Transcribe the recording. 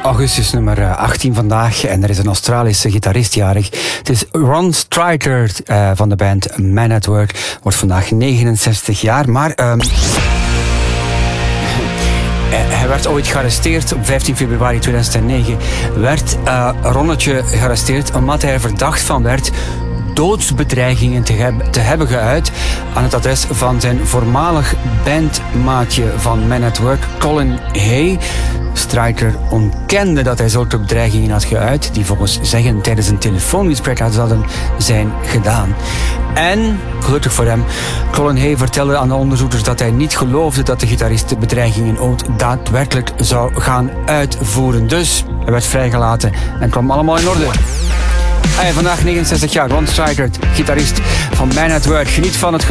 Augustus nummer 18 vandaag en er is een Australische gitarist jarig. Het is Ron Stryker van de band Man at Work. Wordt vandaag 69 jaar, maar hij werd ooit gearresteerd op 15 februari 2009. Werd Ronnetje gearresteerd omdat hij er verdacht van werd doodsbedreigingen te hebben geuit aan het adres van zijn voormalig bandmaatje van Man at Work, Colin Hay. Stryker ontkende dat hij zulke bedreigingen had geuit, die volgens zeggen tijdens een telefoongesprek hadden zijn gedaan. En, gelukkig voor hem, Colin Hay vertelde aan de onderzoekers dat hij niet geloofde dat de gitarist de bedreigingen ooit daadwerkelijk zou gaan uitvoeren. Dus hij werd vrijgelaten en kwam allemaal in orde. Vandaag 69 jaar, Ron Stryker, gitarist van Man at Work. Geniet van het